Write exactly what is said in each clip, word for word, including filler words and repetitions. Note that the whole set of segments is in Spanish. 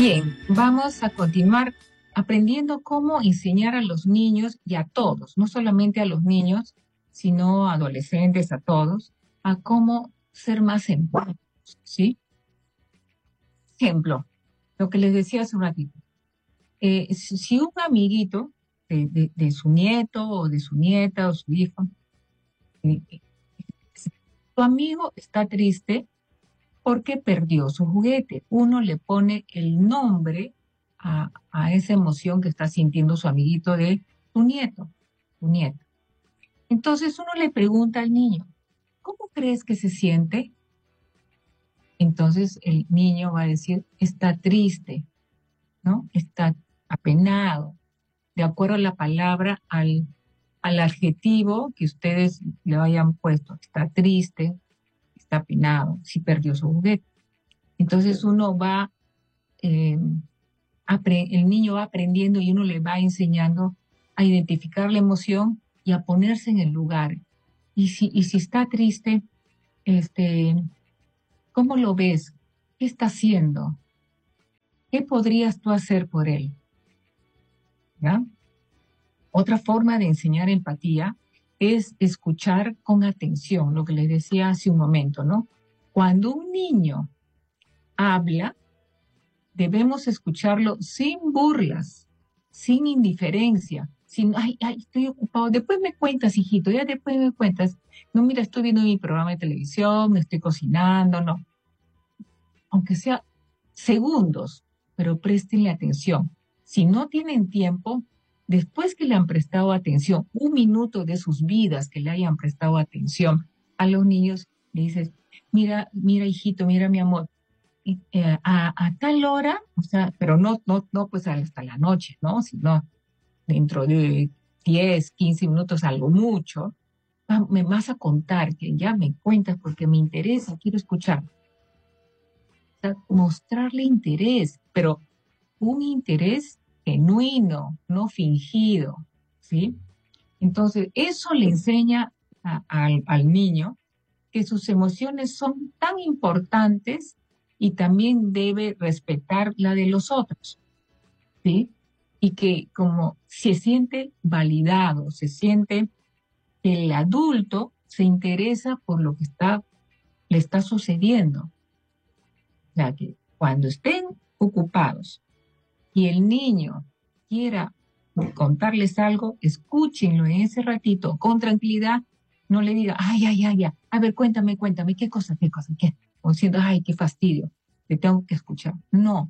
Bien, vamos a continuar aprendiendo cómo enseñar a los niños y a todos, no solamente a los niños, sino a adolescentes, a todos, a cómo ser más empáticos, ¿sí? Ejemplo, lo que les decía hace un ratito. Eh, si, si un amiguito de, de- de su nieto o de su nieta o su hijo, eh, eh, tu amigo está triste porque perdió su juguete. Uno le pone el nombre a, a esa emoción que está sintiendo su amiguito de tu nieto, tu nieta. Entonces uno le pregunta al niño, ¿cómo crees que se siente? Entonces el niño va a decir, está triste, ¿no? Está apenado, de acuerdo a la palabra, al, al adjetivo que ustedes le hayan puesto. Está triste, está apenado, si perdió su juguete. Entonces uno va eh, el niño va aprendiendo y uno le va enseñando a identificar la emoción y a ponerse en el lugar. Y si, y si está triste, este, ¿cómo lo ves? ¿Qué está haciendo? ¿Qué podrías tú hacer por él? ¿Ya? Otra forma de enseñar empatía es escuchar con atención, lo que les decía hace un momento, ¿no? Cuando un niño habla, debemos escucharlo sin burlas, sin indiferencia, sin, ay, ay, estoy ocupado, después me cuentas, hijito, ya después me cuentas. No, mira, estoy viendo mi programa de televisión, me estoy cocinando, no. Aunque sea segundos, pero préstenle atención. Si no tienen tiempo, después que le han prestado atención, un minuto de sus vidas que le hayan prestado atención a los niños, le dices, mira, mira, hijito, mira, mi amor, y, eh, a, a tal hora, o sea, pero no, no, no pues hasta la noche, ¿no? Sino dentro de diez, quince minutos, algo mucho, va- me vas a contar, que ya me cuentas porque me interesa, quiero escuchar. O sea, mostrarle interés, pero un interés genuino, no fingido, ¿sí? Entonces, eso le enseña a- al, al niño que sus emociones son tan importantes y también debe respetar la de los otros, ¿sí? Y que como se siente validado, se siente que el adulto se interesa por lo que está, le está sucediendo. O sea, que cuando estén ocupados y el niño quiera contarles algo, escúchenlo en ese ratito con tranquilidad, no le diga, ay, ay, ay, ya, a ver, cuéntame, cuéntame, qué cosa, qué cosa, qué, o diciendo, ay, qué fastidio, te tengo que escuchar. No,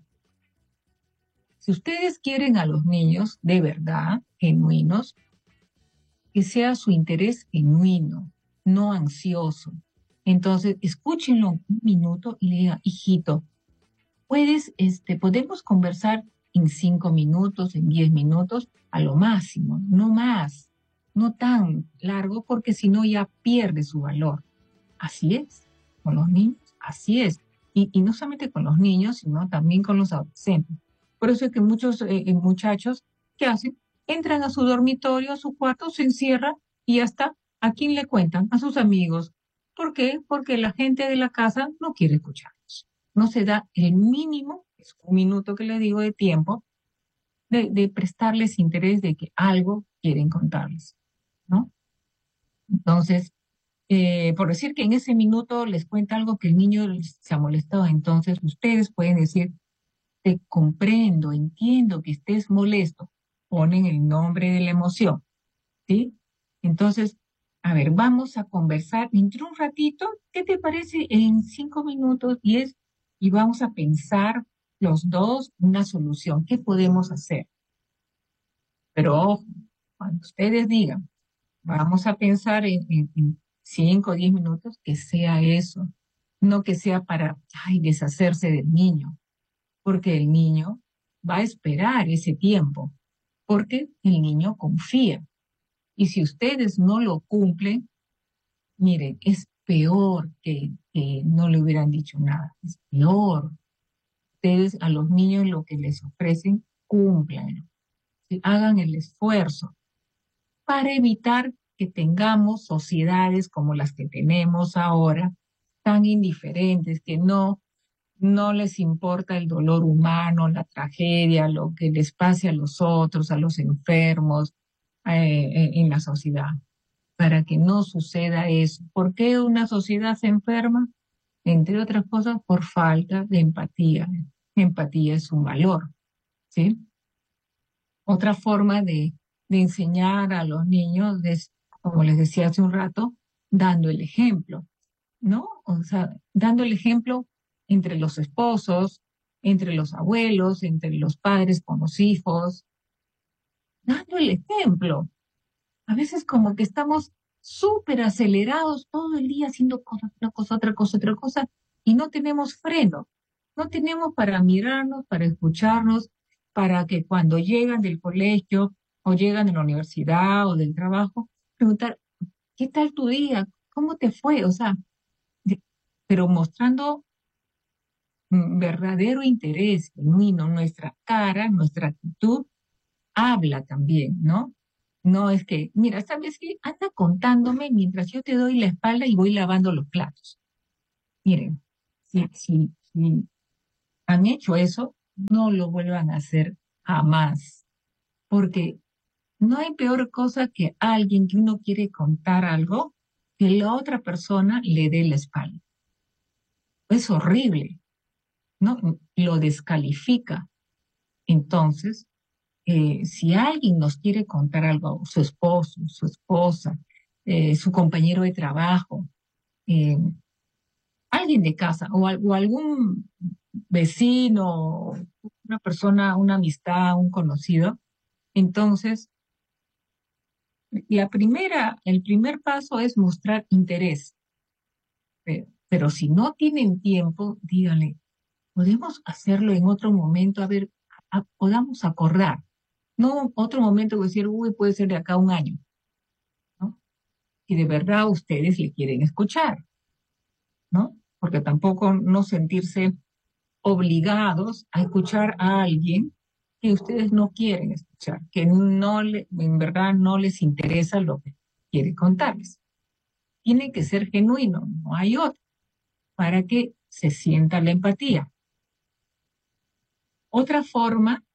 si ustedes quieren a los niños de verdad, genuinos, que sea su interés genuino, no ansioso. Entonces, escúchenlo un minuto y le digan, hijito, puedes, este, podemos conversar en cinco minutos, en diez minutos, a lo máximo, no más, no tan largo, porque si no ya pierde su valor. Así es, con los niños, así es. Y, y no solamente con los niños, sino también con los adolescentes. Por eso es que muchos eh, eh, muchachos, ¿qué hacen? Entran a su dormitorio, a su cuarto, se encierran y ya está. ¿A quién le cuentan? A sus amigos. ¿Por qué? Porque la gente de la casa no quiere escucharlos. No se da el mínimo, es un minuto que le digo de tiempo, de, de prestarles interés de que algo quieren contarles, ¿no? Entonces, eh, por decir que en ese minuto les cuenta algo que el niño se ha molestado, entonces ustedes pueden decir, te comprendo, entiendo que estés molesto, ponen el nombre de la emoción, ¿sí? Entonces, a ver, vamos a conversar dentro de un ratito, ¿qué te parece en cinco minutos, diez? Y vamos a pensar los dos una solución, ¿qué podemos hacer? Pero ojo, cuando ustedes digan, vamos a pensar en, en, en cinco o diez minutos, que sea eso, no que sea para, ay, deshacerse del niño, porque el niño va a esperar ese tiempo, porque el niño confía. Y si ustedes no lo cumplen, miren, es peor que, que no le hubieran dicho nada, es peor. Ustedes a los niños lo que les ofrecen, cúmplanlo, ¿sí? Hagan el esfuerzo para evitar que tengamos sociedades como las que tenemos ahora, tan indiferentes, que no, no les importa el dolor humano, la tragedia, lo que les pase a los otros, a los enfermos, eh, en la sociedad, para que no suceda eso. ¿Por qué una sociedad se enferma? Entre otras cosas, por falta de empatía. Empatía es un valor, ¿sí? Otra forma de, de enseñar a los niños es, como les decía hace un rato, dando el ejemplo, ¿no? O sea, dando el ejemplo entre los esposos, entre los abuelos, entre los padres con los hijos, dando el ejemplo. A veces como que estamos súper acelerados todo el día haciendo cosa, una cosa, otra cosa, otra cosa, y no tenemos freno. No tenemos para mirarnos, para escucharnos, para que cuando llegan del colegio o llegan de la universidad o del trabajo, preguntar, ¿qué tal tu día? ¿Cómo te fue? O sea, de- pero mostrando mm, verdadero interés genuino, nuestra cara, nuestra actitud habla también, ¿no? No es que, mira, ¿sabes qué? Anda contándome mientras yo te doy la espalda y voy lavando los platos. Miren, si, si, si han hecho eso, no lo vuelvan a hacer jamás, porque no hay peor cosa que alguien que uno quiere contar algo, que la otra persona le dé la espalda. Es horrible, ¿no? Lo descalifica. Entonces, eh, si alguien nos quiere contar algo, su esposo, su esposa, eh, su compañero de trabajo, eh, alguien de casa o, al- o algún vecino, una persona, una amistad, un conocido, entonces la primera, el primer paso es mostrar interés. Pero, pero si no tienen tiempo, díganle, podemos hacerlo en otro momento, a ver, a- podamos acordar. No otro momento que decir, uy, puede ser de acá a un año, ¿no? Y de verdad ustedes le quieren escuchar, ¿no? Porque tampoco no sentirse obligados a escuchar a alguien que ustedes no quieren escuchar, que no le, en verdad no les interesa lo que quiere contarles. Tiene que ser genuino, no hay otro, para que se sienta la empatía. Otra forma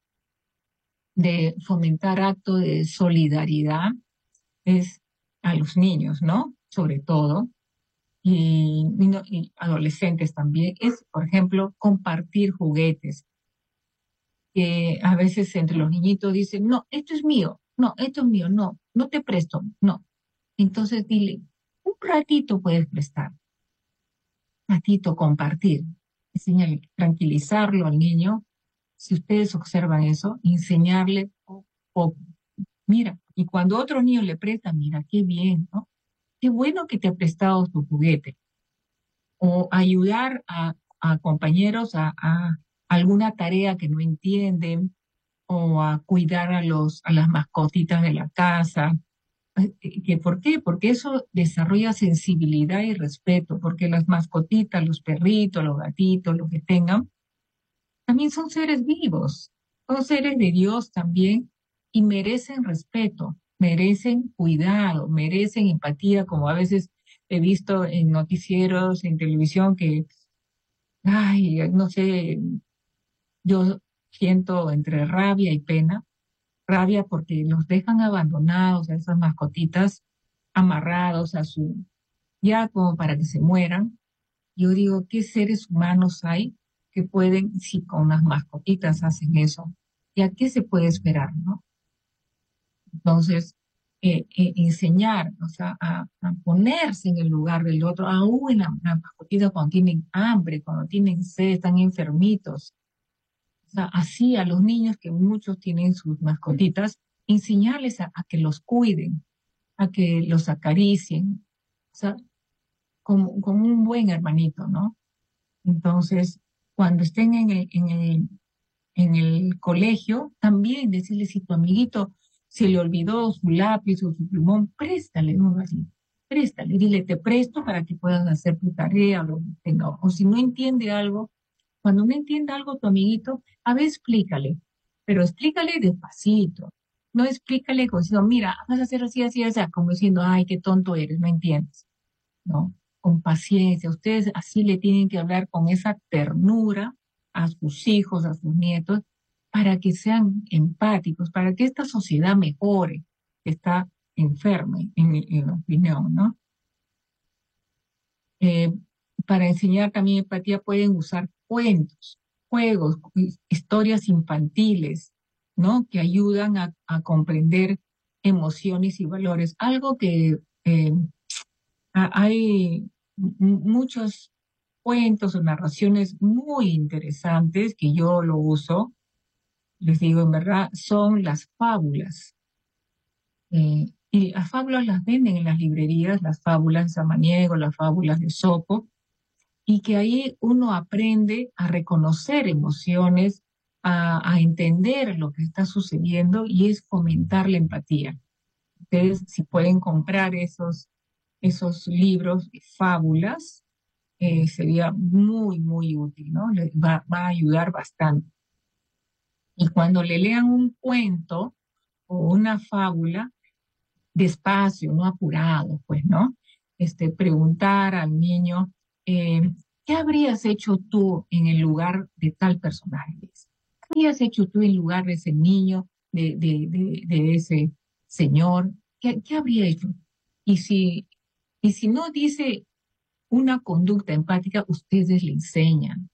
de fomentar actos de solidaridad es a los niños, ¿no? Sobre todo, y, y no- y adolescentes también, es, por ejemplo, compartir juguetes. Que a veces entre los niñitos dicen, no, esto es mío, no, esto es mío, no, no te presto, no. Entonces dile, un ratito puedes prestar, un ratito compartir. Enseñarle, tranquilizarlo al niño. Si ustedes observan eso, enseñarle poco, poco. Mira, y cuando otro niño le presta, mira, qué bien, ¿no? Qué bueno que te ha prestado tu juguete. O ayudar a, a compañeros a, a alguna tarea que no entienden, o a cuidar a los, a las mascotitas de la casa. Eh, ¿Que ¿Por qué? Porque eso desarrolla sensibilidad y respeto, porque las mascotitas, los perritos, los gatitos, lo que tengan, también son seres vivos, son seres de Dios también y merecen respeto, merecen cuidado, merecen empatía, como a veces he visto en noticieros, en televisión, que, ay, no sé, yo siento entre rabia y pena. Rabia porque los dejan abandonados a esas mascotitas, amarrados a su, ya como para que se mueran. Yo digo, ¿qué seres humanos hay que pueden, si con las mascotitas hacen eso? ¿Ya qué se puede esperar, no? Entonces, eh, eh, enseñar, o sea, a, a ponerse en el lugar del otro, aún en la, la mascotita cuando tienen hambre, cuando tienen sed, están enfermitos. O sea, así a los niños que muchos tienen sus mascotitas, enseñarles a, a que los cuiden, a que los acaricien, o sea, como, como un buen hermanito, ¿no? Entonces, cuando estén en el, en el, en el colegio, también decirle si tu amiguito se le olvidó su lápiz o su plumón, préstale, ¿no? Así, préstale, dile, te presto para que puedas hacer tu tarea o lo que tenga. O si no entiende algo, cuando no entienda algo tu amiguito, a ver, explícale, pero explícale despacito. No explícale como diciendo, mira, vas a hacer así, así, así, como diciendo, ay, qué tonto eres, no entiendes, ¿no? con paciencia, ustedes así le tienen que hablar con esa ternura a sus hijos, a sus nietos, para que sean empáticos, para que esta sociedad mejore, que está enferma, en mi, en mi opinión, ¿no? Eh, para enseñar también empatía pueden usar cuentos, juegos, historias infantiles, ¿no? Que ayudan a, a comprender emociones y valores. Algo que eh, hay muchos cuentos o narraciones muy interesantes que yo lo uso, les digo en verdad, son las fábulas. Eh, y las fábulas las venden en las librerías, las fábulas de Samaniego, las fábulas de Esopo, y que ahí uno aprende a reconocer emociones, a, a entender lo que está sucediendo y es fomentar la empatía. Ustedes si pueden comprar esos, esos libros, fábulas, eh, sería muy, muy útil, ¿no? Les va, va a ayudar bastante. Y cuando le lean un cuento o una fábula, despacio, no apurado, pues, ¿no? Este, preguntar al niño, eh, ¿qué habrías hecho tú en el lugar de tal personaje? ¿Qué habrías hecho tú en lugar de ese niño, de, de, de, de ese señor? ¿Qué, qué habría hecho? Y si, y si no dice una conducta empática, ustedes le enseñan.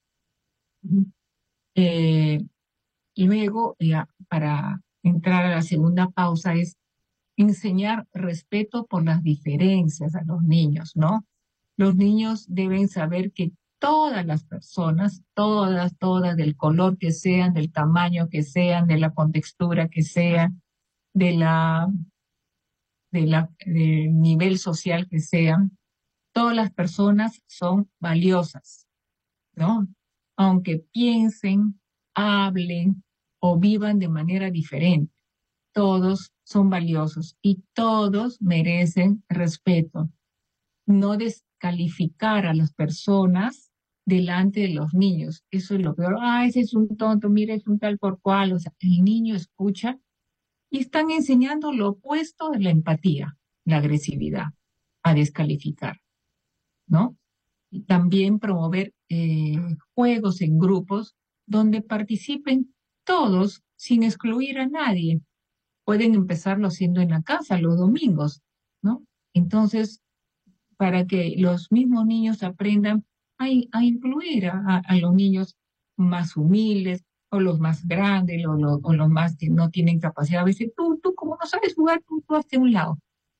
Eh, Luego, ya, para entrar a la segunda pausa, es enseñar respeto por las diferencias a los niños, ¿no? Los niños deben saber que todas las personas, todas, todas, del color que sean, del tamaño que sean, de la contextura que sean, de la, de la, del nivel social que sean, todas las personas son valiosas, ¿no? Aunque piensen, hablen o vivan de manera diferente, todos son valiosos y todos merecen respeto. No descalificar a las personas delante de los niños. Eso es lo peor. Ah, ese es un tonto, mira, es un tal por cual. O sea, el niño escucha y están enseñando lo opuesto de la empatía, la agresividad, a descalificar, ¿no? Y también promover eh, juegos en grupos donde participen todos sin excluir a nadie. Pueden empezarlo haciendo en la casa los domingos, ¿no? Entonces, para que los mismos niños aprendan a, a incluir a, a, los niños más humildes o los más grandes o, lo, o los más que no tienen capacidad. A veces, tú, tú como no sabes jugar, tú, tú hazte a un lado.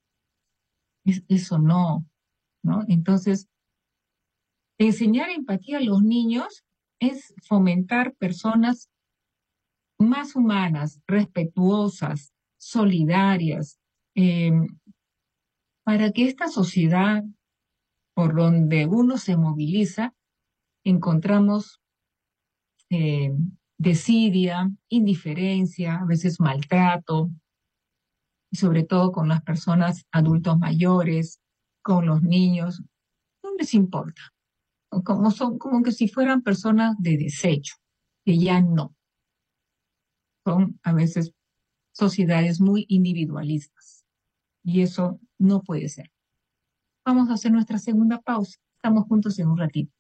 Es, eso no, ¿no? Entonces, enseñar empatía a los niños es fomentar personas más humanas, respetuosas, solidarias, eh, para que esta sociedad por donde uno se moviliza, encontramos eh, desidia, indiferencia, a veces maltrato, y sobre todo con las personas adultos mayores, con los niños, no les importa, como son como que si fueran personas de desecho, que ya no, son a veces sociedades muy individualistas, y eso no puede ser. Vamos a hacer nuestra segunda pausa, estamos juntos en un ratito.